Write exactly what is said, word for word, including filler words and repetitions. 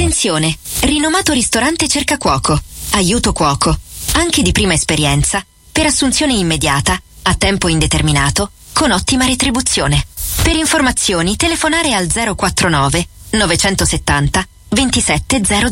Attenzione! Rinomato ristorante cerca cuoco. Aiuto cuoco. Anche di prima esperienza. Per assunzione immediata, a tempo indeterminato, con ottima retribuzione. Per informazioni telefonare al zero quattro nove nove settanta ventisette zero